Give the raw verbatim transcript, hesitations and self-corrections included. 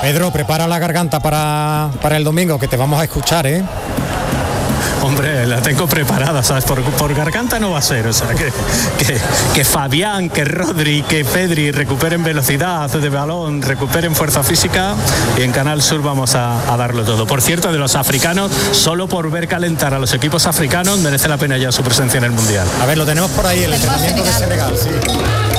Pedro, prepara la garganta para, para el domingo, que te vamos a escuchar, ¿eh? Hombre, la tengo preparada, ¿sabes? Por, por garganta no va a ser, o sea, que, que, que Fabián, que Rodri, que Pedri recuperen velocidad de balón, recuperen fuerza física, y en Canal Sur vamos a, a darlo todo. Por cierto, de los africanos, solo por ver calentar a los equipos africanos merece la pena ya su presencia en el Mundial. A ver, lo tenemos por ahí, el entrenamiento de Senegal, sí.